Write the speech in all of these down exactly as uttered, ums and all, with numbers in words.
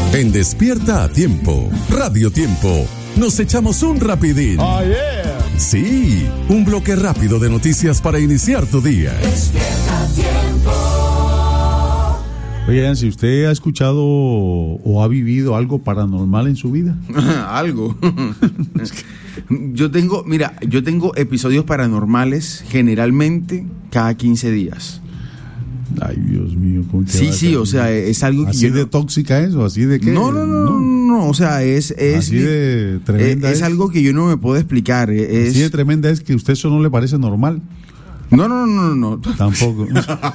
En Despierta a Tiempo, Radio Tiempo, nos echamos un rapidín. Oh, yeah. Sí, un bloque rápido de noticias para iniciar tu día. Despierta a Tiempo. Oigan, si usted ha escuchado o ha vivido algo paranormal en su vida. Algo. Yo tengo, mira, yo tengo episodios paranormales generalmente cada quince días. Ay, Dios mío. ¿Cómo te Sí, va a sí, hacer? o sea, es algo que ¿Así yo de no- tóxica eso? ¿Así de qué? No, no, no, no, no, o sea, es es Así de tremenda es, es es. algo que yo no me puedo explicar, es Así de tremenda es que a usted eso no le parece normal. No, no, no, no, no. Tampoco.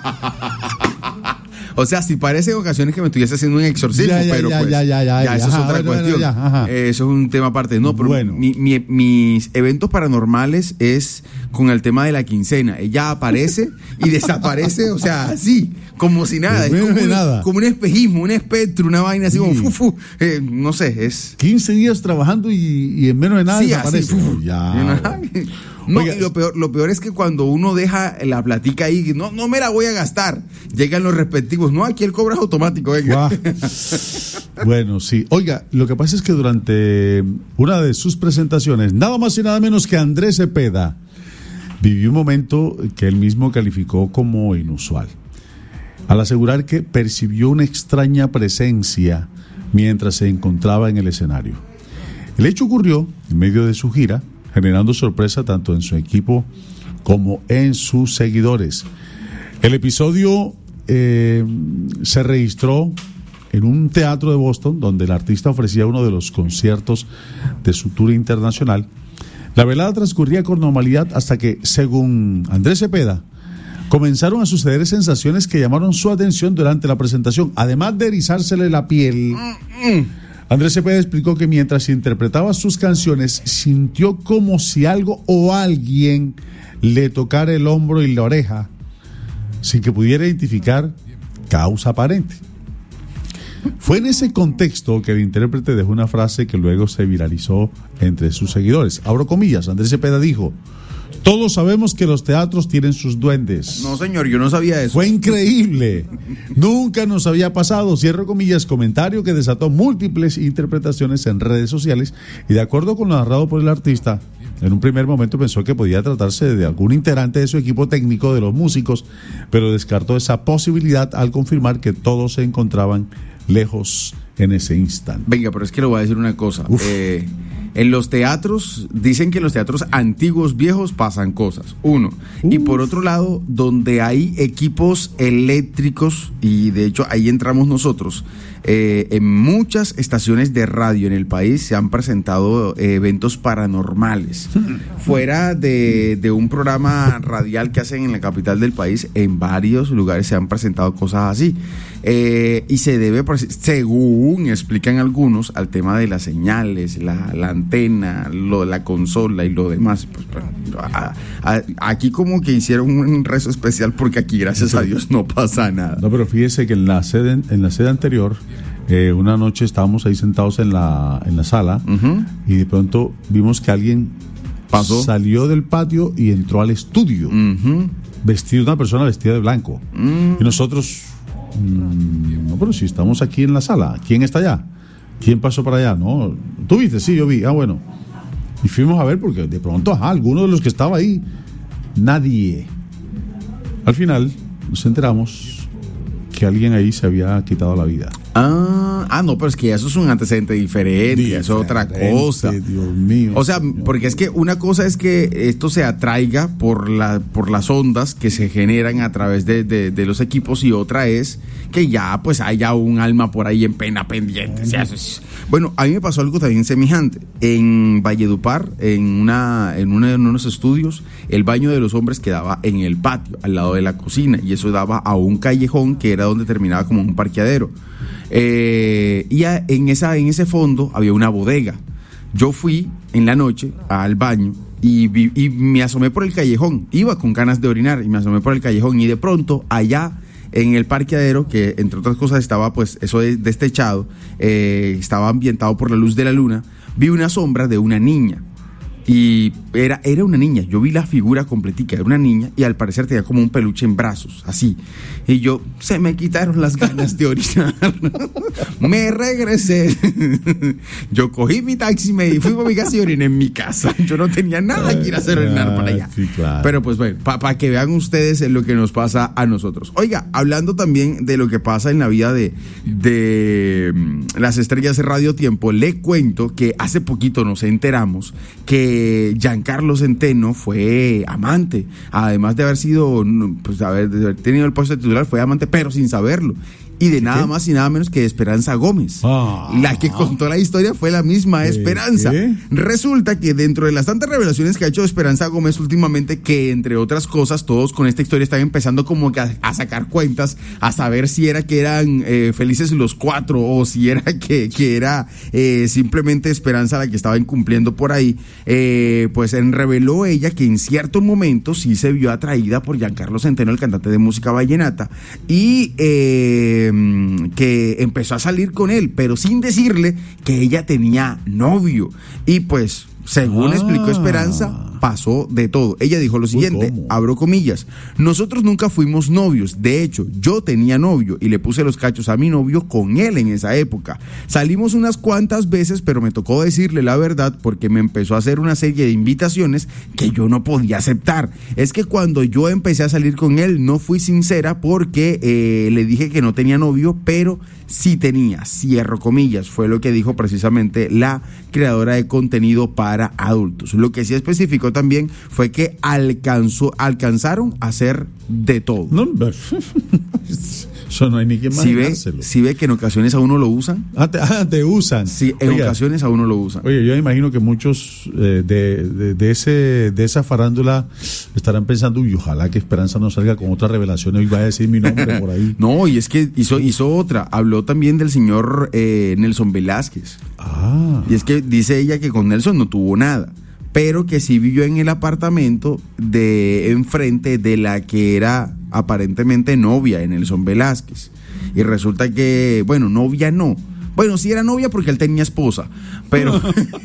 O sea, si parece en ocasiones que me estuviese haciendo un exorcismo, Ya, ya, pero ya, pues ya, ya, ya, ya. eso es Ajá, otra bueno, bueno, cuestión. ya, ajá. Eh, eso es un tema aparte. No, pero Bueno. mi- mi- mis eventos paranormales es con el tema de la quincena. Ella aparece y desaparece, o sea, así, como si nada. Es Como como, de un, nada. como un espejismo, un espectro, una vaina así como Sí. fu, fu. Eh, no sé, es... quince días trabajando y, y en menos de nada Sí, desaparece. así, fu, fu. Ya. No, Oiga, y lo peor, lo peor es que cuando uno deja la platica ahí, no, no me la voy a gastar, llegan los respectivos. No, aquí el cobro es automático, venga. Guau. Bueno, sí. Oiga, lo que pasa es que durante una de sus presentaciones, nada más y nada menos que Andrés Cepeda vivió un momento que él mismo calificó como inusual, al asegurar que percibió una extraña presencia mientras se encontraba en el escenario. El hecho ocurrió en medio de su gira, generando sorpresa tanto en su equipo como en sus seguidores. El episodio eh, se registró en un teatro de Boston, donde el artista ofrecía uno de los conciertos de su tour internacional. La velada transcurría con normalidad hasta que, según Andrés Cepeda, comenzaron a suceder sensaciones que llamaron su atención durante la presentación, además de erizársele la piel. Andrés Cepeda explicó que mientras interpretaba sus canciones, sintió como si algo o alguien le tocara el hombro y la oreja, sin que pudiera identificar causa aparente. Fue en ese contexto que el intérprete dejó una frase que luego se viralizó entre sus seguidores. Abro comillas, Andrés Cepeda dijo: todos sabemos que los teatros tienen sus duendes. No, señor, yo no sabía eso. Fue increíble. Nunca nos había pasado. Cierro comillas, comentario que desató múltiples interpretaciones en redes sociales y, de acuerdo con lo narrado por el artista, en un primer momento pensó que podía tratarse de algún integrante de su equipo técnico, de los músicos, pero descartó esa posibilidad al confirmar que todos se encontraban lejos en ese instante. Venga, pero es que le voy a decir una cosa. Eh, en los teatros, dicen que en los teatros antiguos, viejos, pasan cosas. Uno. Uf. Y por otro lado, donde hay equipos eléctricos, y de hecho ahí entramos nosotros, eh, en muchas estaciones de radio en el país se han presentado eh, eventos paranormales. Fuera de, de un programa radial que hacen en la capital del país, en varios lugares se han presentado cosas así. Eh, y se debe, según explican algunos, al tema de las señales, la, la antena, lo, la consola y lo demás. Pues, a, a, aquí como que hicieron un rezo especial porque aquí, gracias a Dios, no pasa nada. No, pero fíjese que en la sede, en la sede anterior, eh, una noche estábamos ahí sentados en la, en la sala, uh-huh, y de pronto vimos que alguien pasó, salió del patio y entró al estudio, uh-huh, vestido, una persona vestida de blanco, uh-huh, y nosotros... no, pero si estamos aquí en la sala, ¿quién está allá? ¿Quién pasó para allá? No, ¿tú viste? Sí, yo vi. Ah, bueno. Y fuimos a ver porque de pronto, ajá, alguno de los que estaba ahí, nadie. Al final nos enteramos que alguien ahí se había quitado la vida. Ah, ah, no, pero es que eso es un antecedente diferente, diferente eso es otra cosa. Dios mío. O sea, porque es que una cosa es que esto se atraiga por la, por las ondas que se generan a través de, de, de los equipos, y otra es que ya pues haya un alma por ahí en pena pendiente. O sea, es... Bueno, a mí me pasó algo también semejante. En Valledupar, en una, en una, en unos estudios, el baño de los hombres quedaba en el patio, al lado de la cocina, y eso daba a un callejón que era donde terminaba como un parqueadero. Eh, y a, en, esa, en ese fondo había una bodega. Yo fui en la noche al baño y, vi, y me asomé por el callejón. Iba con ganas de orinar y me asomé por el callejón, y de pronto allá en el parqueadero, que entre otras cosas estaba pues eso destechado, eh, estaba ambientado por la luz de la luna, vi una sombra de una niña. Y era, era una niña, yo vi la figura completica, era una niña y al parecer tenía como un peluche en brazos, así. Y yo, se me quitaron las ganas de orinar. Me regresé. Yo cogí mi taxi y me fui para mi casa y oriné en mi casa. Yo no tenía nada que ir a hacer orinar para allá. Sí, claro. Pero pues bueno, para pa que vean ustedes lo que nos pasa a nosotros. Oiga, hablando también de lo que pasa en la vida de, de um, las estrellas de Radio Tiempo, le cuento que hace poquito nos enteramos que Giancarlo Centeno fue amante, además de haber sido, pues haber, de haber tenido el puesto de titular, fue amante, pero sin saberlo. Y de nada más y nada menos que de Esperanza Gómez. Ah, la que contó la historia fue la misma Esperanza. ¿Qué? Resulta que dentro de las tantas revelaciones que ha hecho Esperanza Gómez últimamente, que entre otras cosas, todos con esta historia están empezando como que a, a sacar cuentas, a saber si era que eran eh, felices los cuatro o si era que, que era eh, simplemente Esperanza la que estaba incumpliendo por ahí. Eh, pues en reveló ella que en cierto momento sí se vio atraída por Giancarlo Centeno, el cantante de música vallenata, y eh, que empezó a salir con él, pero sin decirle que ella tenía novio. Y pues, según ah. explicó Esperanza, pasó de todo. Ella dijo lo siguiente, abro comillas: nosotros nunca fuimos novios, de hecho, yo tenía novio y le puse los cachos a mi novio con él en esa época. Salimos unas cuantas veces, pero me tocó decirle la verdad porque me empezó a hacer una serie de invitaciones que yo no podía aceptar. Es que cuando yo empecé a salir con él, no fui sincera porque eh, le dije que no tenía novio, pero sí tenía, cierro comillas, fue lo que dijo precisamente la creadora de contenido para adultos. Lo que sí especificó también fue que alcanzó, alcanzaron a hacer de todo. No, eso no hay ni que imaginárselo. ¿Sí ve, sí ve que en ocasiones a uno lo usan? Ah, te, ah, te usan. Sí, en Oiga, ocasiones a uno lo usan. Oye, yo imagino que muchos eh, de, de, de, ese, de esa farándula estarán pensando, uy, ojalá que Esperanza no salga con otra revelación y va a decir mi nombre por ahí. No, y es que hizo, hizo otra. Habló también del señor eh, Nelson Velázquez. Ah. Y es que dice ella que con Nelson no tuvo nada, pero que sí vivió en el apartamento de enfrente de la que era aparentemente novia de Nelson Velázquez. Y resulta que, bueno, novia no. Bueno, sí era novia porque él tenía esposa, pero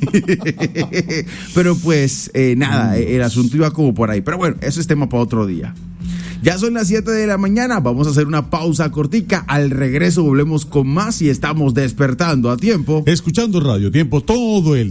pero pues eh, nada, el asunto iba como por ahí. Pero bueno, eso es tema para otro día. Ya son las siete de la mañana, vamos a hacer una pausa cortica. Al regreso volvemos con más y estamos despertando a tiempo. Escuchando Radio Tiempo todo el